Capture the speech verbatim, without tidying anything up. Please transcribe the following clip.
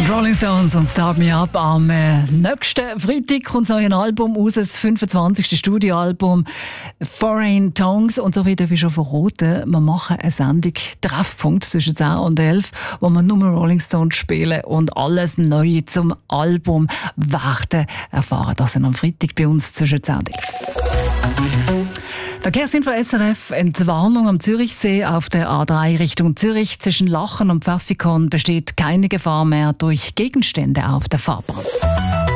Rolling Stones und Start Me Up. Am äh, nächsten Freitag kommt ein neues Album raus, das fünfundzwanzigste Studioalbum Foreign Tongues. Und so wie darf ich schon verraten, wir machen eine Sendung Treffpunkt zwischen zehn und elf, wo wir nur Rolling Stones spielen und alles Neue zum Album werden erfahren. Das sind am Freitag bei uns zwischen zehn und elf. Verkehrsinfo S R F, Entwarnung am Zürichsee auf der A drei Richtung Zürich. Zwischen Lachen und Pfäffikon besteht keine Gefahr mehr durch Gegenstände auf der Fahrbahn.